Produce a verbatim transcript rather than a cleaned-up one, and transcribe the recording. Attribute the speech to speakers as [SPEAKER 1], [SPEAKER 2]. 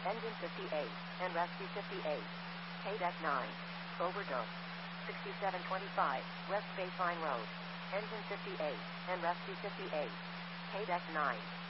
[SPEAKER 1] Engine fifty-eight, and rescue fifty-eight. K deck nine. Overdose. sixty-seven twenty-five, West Baseline Road. Engine fifty-eight, and rescue fifty-eight. K deck nine.